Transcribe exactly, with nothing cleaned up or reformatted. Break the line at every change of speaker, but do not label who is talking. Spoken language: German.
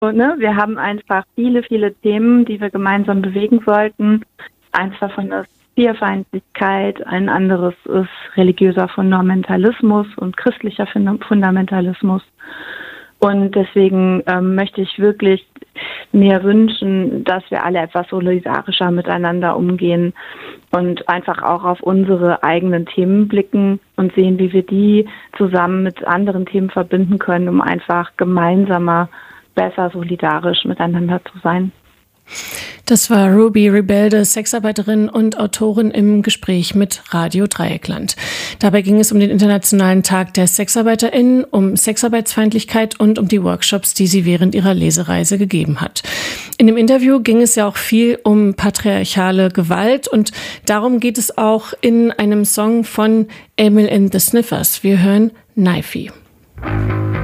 ne, wir haben einfach viele, viele Themen, die wir gemeinsam bewegen sollten. Eins davon ist Tierfeindlichkeit, ein anderes ist religiöser Fundamentalismus und christlicher Fundamentalismus. Und deswegen ähm, möchte ich wirklich mir wünschen, dass wir alle etwas solidarischer miteinander umgehen und einfach auch auf unsere eigenen Themen blicken und sehen, wie wir die zusammen mit anderen Themen verbinden können, um einfach gemeinsamer, besser solidarisch miteinander zu sein.
Das war Ruby Rebelde, Sexarbeiterin und Autorin im Gespräch mit Radio Dreieckland. Dabei ging es um den Internationalen Tag der SexarbeiterInnen, um Sexarbeitsfeindlichkeit und um die Workshops, die sie während ihrer Lesereise gegeben hat. In dem Interview ging es ja auch viel um patriarchale Gewalt und darum geht es auch in einem Song von Emil and the Sniffers. Wir hören Knifey.